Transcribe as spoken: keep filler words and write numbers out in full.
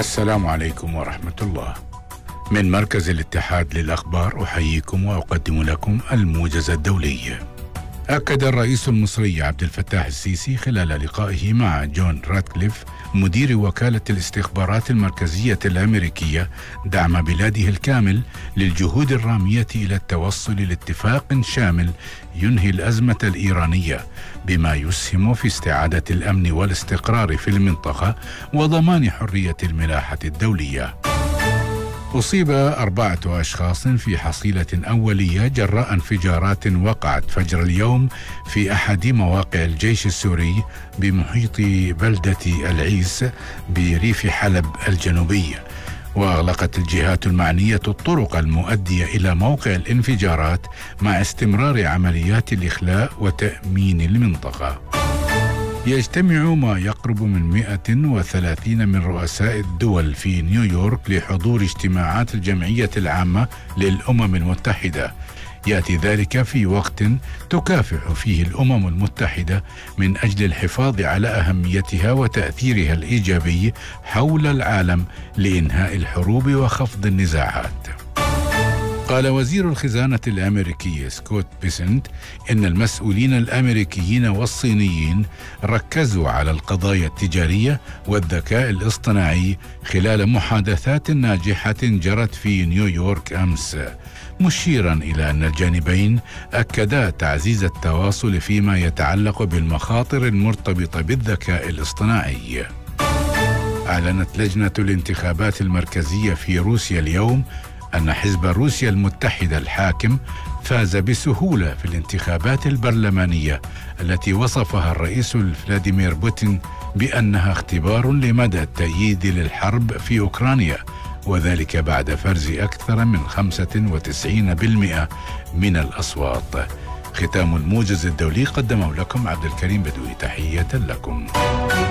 السلام عليكم ورحمة الله. من مركز الاتحاد للأخبار أحييكم وأقدم لكم الموجز الدولي. أكد الرئيس المصري عبد الفتاح السيسي خلال لقائه مع جون راتكليف مدير وكالة الاستخبارات المركزية الأمريكية دعم بلاده الكامل للجهود الرامية إلى التوصل لاتفاق شامل ينهي الأزمة الإيرانية بما يسهم في استعادة الأمن والاستقرار في المنطقة وضمان حرية الملاحة الدولية. أصيب أربعة أشخاص في حصيلة أولية جراء انفجارات وقعت فجر اليوم في أحد مواقع الجيش السوري بمحيط بلدة العيس بريف حلب الجنوبي. وأغلقت الجهات المعنية الطرق المؤدية إلى موقع الانفجارات مع استمرار عمليات الإخلاء وتأمين المنطقة. يجتمع ما يقرب من مئة وثلاثين من رؤساء الدول في نيويورك لحضور اجتماعات الجمعية العامة للأمم المتحدة. يأتي ذلك في وقت تكافح فيه الأمم المتحدة من أجل الحفاظ على أهميتها وتأثيرها الإيجابي حول العالم لإنهاء الحروب وخفض النزاعات. قال وزير الخزانة الأمريكي سكوت بيسنت إن المسؤولين الأمريكيين والصينيين ركزوا على القضايا التجارية والذكاء الاصطناعي خلال محادثات ناجحة جرت في نيويورك أمس، مشيرا إلى أن الجانبين أكدا تعزيز التواصل فيما يتعلق بالمخاطر المرتبطة بالذكاء الاصطناعي. أعلنت لجنة الانتخابات المركزية في روسيا اليوم أن حزب روسيا المتحدة الحاكم فاز بسهولة في الانتخابات البرلمانية التي وصفها الرئيس فلاديمير بوتين بأنها اختبار لمدى التأييد للحرب في أوكرانيا، وذلك بعد فرز أكثر من خمسة وتسعين بالمئة من الأصوات. ختام الموجز الدولي قدمه لكم عبد الكريم بدوي، تحية لكم.